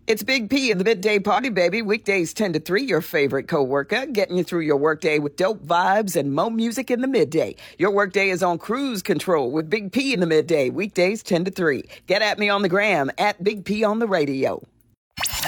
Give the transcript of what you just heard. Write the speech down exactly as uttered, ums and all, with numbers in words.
It's Big P in the Midday Party, baby. Weekdays ten to three, your favorite coworker, getting you through your workday with dope vibes and mo music in the midday. Your workday is on cruise control with Big P in the midday, weekdays ten to three. Get at me on the gram, at Big P on the radio.